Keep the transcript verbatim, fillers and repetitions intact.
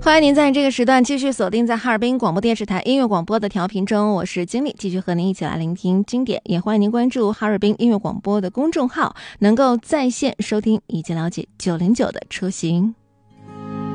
欢迎您在这个时段继续锁定在哈尔滨广播电视台音乐广播的调频中，我是经理，继续和您一起来聆听经典。也欢迎您关注哈尔滨音乐广播的公众号，能够在线收听以及了解九零九的车型。